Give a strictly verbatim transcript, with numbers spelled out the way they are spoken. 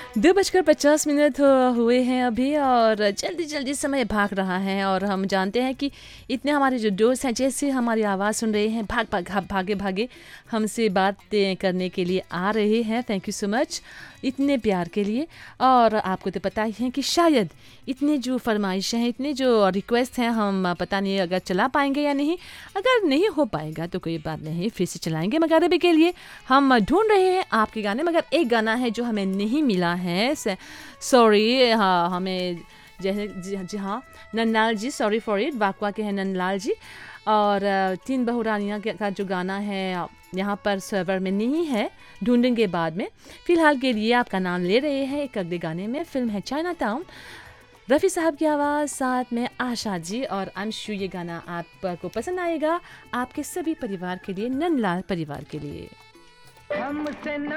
दो बजकर पचास मिनट हो- हुए हैं अभी और जल्दी जल्दी समय भाग रहा है और हम जानते हैं कि इतने हमारे जो दोस्त हैं जैसे हमारी आवाज़ सुन रहे हैं भाग भाग भाग- भागे भागे हमसे बातें करने के लिए आ रहे हैं। थैंक यू सो मच इतने प्यार के लिए। और आपको तो पता ही है कि शायद इतने जो फरमाइशें हैं, इतने जो रिक्वेस्ट हैं, हम पता नहीं अगर चला पाएंगे या नहीं। अगर नहीं हो पाएगा तो कोई बात नहीं, फिर से चलाएंगे। मगर अभी के लिए हम ढूंढ रहे हैं आपके गाने, मगर एक गाना है जो हमें नहीं मिला है। सॉरी, हाँ हमें जैसे जी जी हाँ नंदलाल जी, सॉरी फॉर इट, वाकवा के हैं नंदलाल जी। और अ, तीन बहुरानियाँ के- का जो गाना है यहाँ पर सर्वर में नहीं है, ढूंढेंगे बाद में। फिलहाल के लिए आपका नाम ले रहे हैं एक अगले गाने में। फिल्म है चाइना टाउन, रफ़ी साहब की आवाज़, साथ में आशा जी। और अंशु, ये गाना आपको पसंद आएगा, आपके सभी परिवार के लिए, नंदलाल परिवार के लिए। हमसे न